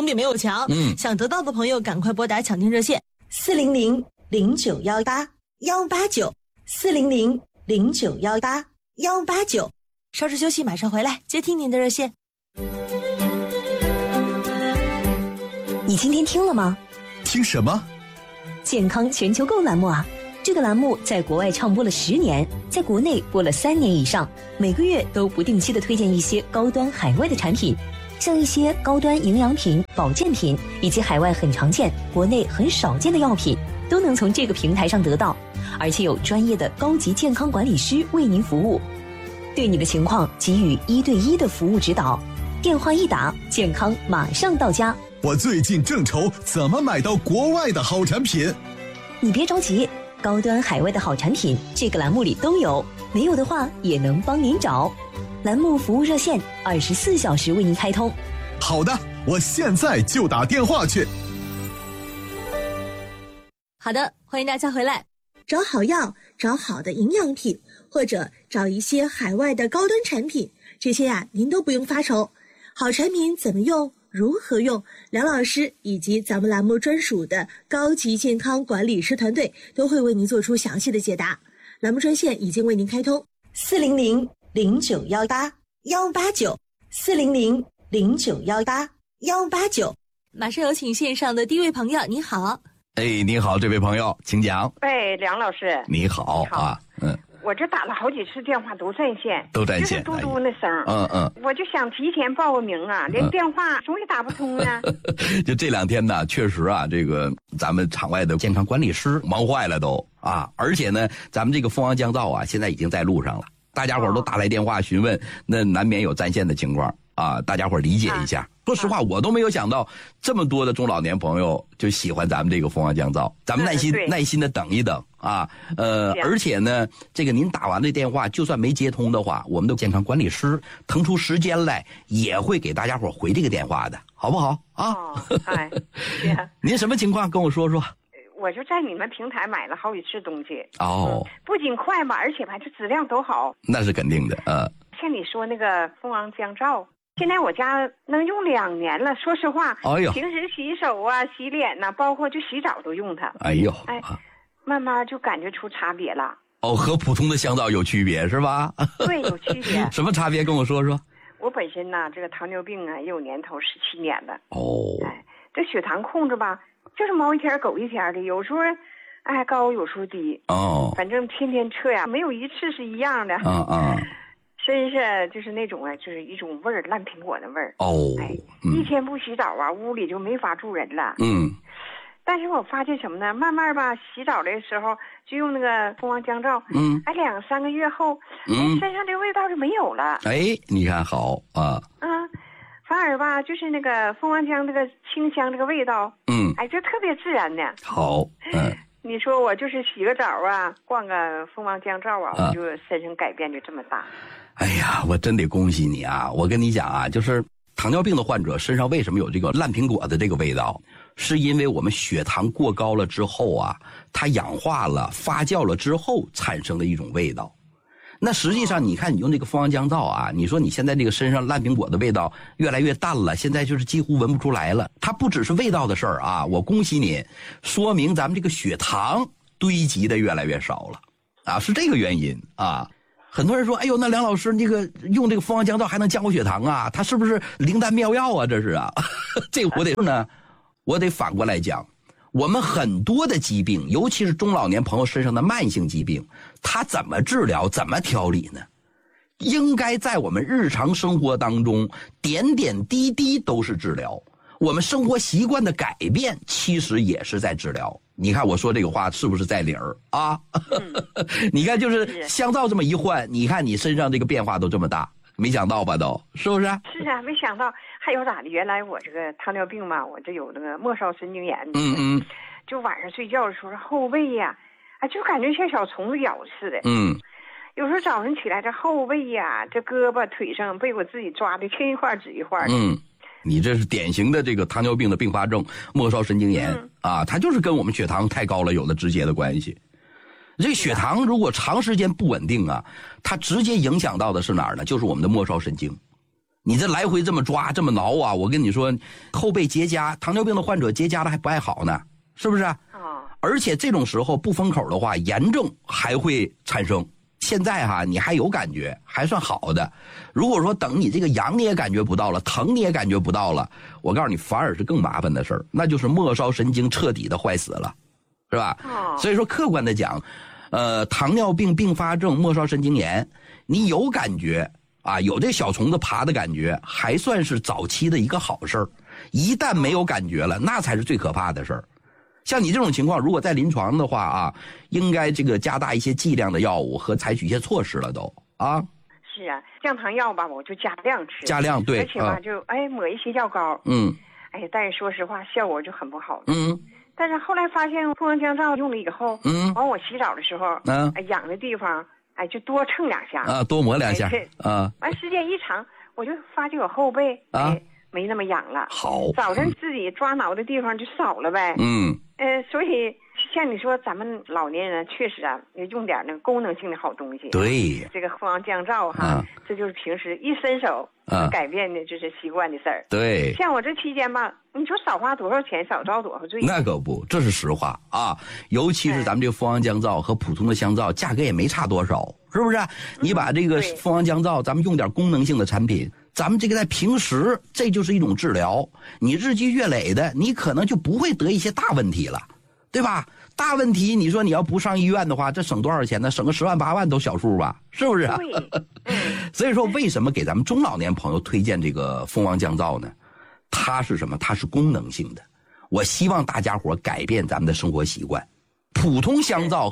通并没有强。想得到的朋友赶快拨打抢听热线400-0918-189，400-0918-189。稍事休息，马上回来接听您的热线。 你今天听了吗？ 听什么？ 健康全球购栏目啊！这个栏目在国外唱播了10年，在国内播了3年以上，每个月都不定期的推荐一些高端海外的产品，像一些高端营养品、保健品，以及海外很常见、国内很少见的药品，都能从这个平台上得到，而且有专业的高级健康管理师为您服务，对你的情况给予1对1的服务指导。电话一打，健康马上到家。 我最近正愁怎么买到国外的好产品。 你别着急，高端海外的好产品这个栏目里都有，没有的话也能帮您找。栏目服务热线24小时为您开通。 好的，我现在就打电话去。 好的，欢迎大家回来。 找好药，找好的营养品，或者找一些海外的高端产品，这些您都不用发愁。好产品怎么用，如何用，梁老师以及咱们栏目专属的高级健康管理师团队都会为您做出详细的解答。栏目专线已经为您开通，400-0918-189，400-0918-189。 马上有请线上的第一位朋友，你好。 你好，这位朋友，请讲。 梁老师， 你好啊， 我这打了好几次电话都占线，就是嘟嘟那声。我就想提前报个名啊，连电话总也打不通呢。 就这2天呢，确实啊，这个咱们场外的健康管理师忙坏了都啊，而且呢，咱们这个蜂王降噪啊，现在已经在路上了，大家伙都打来电话询问，那难免有占线的情况啊，大家伙理解一下。说实话，我都没有想到这么多的中老年朋友就喜欢咱们这个蜂王降噪，咱们耐心的等一等啊。而且呢，这个您打完这电话，就算没接通的话，我们的健康管理师腾出时间来，也会给大家伙回这个电话的，好不好啊？您什么情况？跟我说说。 我就在你们平台买了好几次东西不仅快吧，而且吧，这质量都好。 那是肯定的像你说那个蜂王降噪，现在我家能用2年了。说实话，平时洗手啊、洗脸呐，包括就洗澡都用它。慢慢就感觉出差别了。 和普通的香皂有区别是吧？ 对，有区别。 什么差别？跟我说说。 我本身呢，这个糖尿病啊也有年头，17年了。这血糖控制吧，就是猫一天狗一天的，有时候高，有时候低。反正天天测呀，没有一次是一样的。身上就是那种就是一种味儿，烂苹果的味儿。一天不洗澡啊，屋里就没法住人了。但是我发现什么呢？慢慢吧，洗澡的时候就用那个蜂王降噪，2、3个月后，身上这味道就没有了。 你看好啊。 反而吧，就是那个蜂王浆这个清香这个味道，就特别自然的。 好， 你说我就是洗个澡啊，灌个蜂王降皂啊，我就身上改变就这么大。 哎呀，我真得恭喜你啊！我跟你讲啊，就是糖尿病的患者身上为什么有这个烂苹果的这个味道，是因为我们血糖过高了之后啊，它氧化了、发酵了之后产生的一种味道。那实际上你看你用这个蜂王降噪啊，你说你现在这个身上烂苹果的味道越来越淡了，现在就是几乎闻不出来了。它不只是味道的事儿啊，我恭喜你，说明咱们这个血糖堆积的越来越少了啊，是这个原因啊。很多人说，哎呦，那梁老师这个用这个蜂王降噪还能降我血糖啊？它是不是灵丹妙药啊？这是啊。这个我得反过来讲，我们很多的疾病，尤其是中老年朋友身上的慢性疾病，它怎么治疗，怎么调理呢？应该在我们日常生活当中，点点滴滴都是治疗。我们生活习惯的改变，其实也是在治疗。你看我说这个话是不是在理儿啊？你看就是香皂这么一换，你看你身上这个变化都这么大，没想到吧？都是不是？ 是啊，没想到。还有咋的？原来我这个糖尿病嘛，我这有那个末梢神经炎。就晚上睡觉的时候，后背呀，就感觉像小虫子咬似的。有时候早上起来，这后背呀，这胳膊腿上被我自己抓的青一块紫一块的。你这是典型的这个糖尿病的并发症，末梢神经炎啊，它就是跟我们血糖太高了有了直接的关系。这个血糖如果长时间不稳定啊，它直接影响到的是哪儿呢？就是我们的末梢神经。 你这来回这么抓这么挠啊，我跟你说，后背结痂，糖尿病的患者结痂了还不爱好呢，是不是？而且这种时候不封口的话，炎症还会产生。现在你还有感觉，还算好的。如果说等你这个痒你也感觉不到了，疼你也感觉不到了，我告诉你，反而是更麻烦的事儿，那就是末梢神经彻底的坏死了，是吧？所以说客观的讲，糖尿病并发症末梢神经炎，你有感觉啊，有这小虫子爬的感觉，还算是早期的一个好事儿。一旦没有感觉了，那才是最可怕的事儿。像你这种情况，如果在临床的话啊，应该这个加大一些剂量的药物和采取一些措施了都啊。 是啊，降糖药吧，我就加量吃。 加量对， 而且吧，就抹一些药膏。但是说实话，效果就很不好。但是后来发现蜂王降皂用了以后，完我洗澡的时候，痒的地方，就多蹭2下啊，多抹2下啊。 完时间一长，我就发觉我后背没那么痒了。 好， 早晨自己抓挠的地方就少了呗。所以像你说，咱们老年人确实也用点那个功能性的好东西。 对， 这个蜂王降皂这就是平时一伸手改变的就是习惯的事儿。 对， 像我这期间吧，你说少花多少钱，少遭多少罪？ 那可不，这是实话啊。尤其是咱们这个蜂王降皂和普通的香皂价格也没差多少，是不是？你把这个蜂王降皂，咱们用点功能性的产品。咱们这个在平时，这就是一种治疗。你日积月累的，你可能就不会得一些大问题了，对吧？大问题，你说你要不上医院的话，这省多少钱呢？省个10万8万都小数吧，是不是？所以说，为什么给咱们中老年朋友推荐这个蜂王降皂呢？它是什么？它是功能性的。我希望大家伙改变咱们的生活习惯，普通香皂